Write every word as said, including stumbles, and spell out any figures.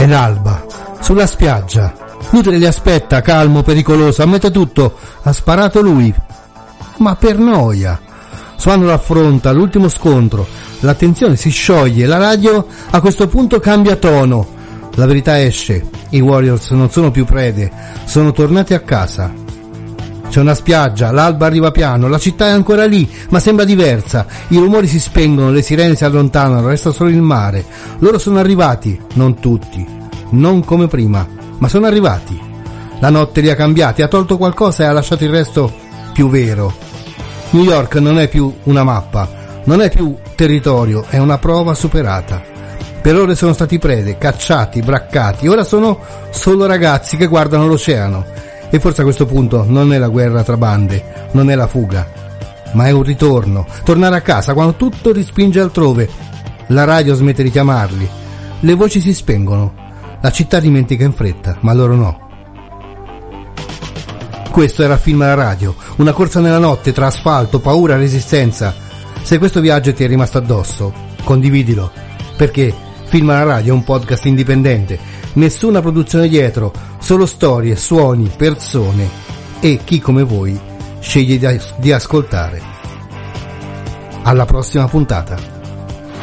È l'alba, sulla spiaggia. Luther li aspetta, calmo, pericoloso, ammette tutto, ha sparato lui, ma per noia. Swan lo affronta, l'ultimo scontro, l'attenzione si scioglie, la radio a questo punto cambia tono. La verità esce, i Warriors non sono più prede, sono tornati a casa. C'è una spiaggia, l'alba arriva piano, la città è ancora lì, ma sembra diversa, i rumori si spengono, le sirene si allontanano, resta solo il mare. Loro sono arrivati, non tutti, non come prima, ma sono arrivati. La notte li ha cambiati, ha tolto qualcosa e ha lasciato il resto più vero. New York non è più una mappa, non è più territorio, è una prova superata. Per ore sono stati prede, cacciati, braccati, ora sono solo ragazzi che guardano l'oceano. E forse a questo punto non è la guerra tra bande, non è la fuga, ma è un ritorno, tornare a casa quando tutto rispinge altrove. La radio smette di chiamarli, le voci si spengono, la città dimentica in fretta, ma loro no. Questo era Film alla radio, una corsa nella notte tra asfalto, paura e resistenza. Se questo viaggio ti è rimasto addosso, condividilo, perché Film alla radio è un podcast indipendente, nessuna produzione dietro, solo storie, suoni, persone e chi come voi sceglie di ascoltare. Alla prossima puntata.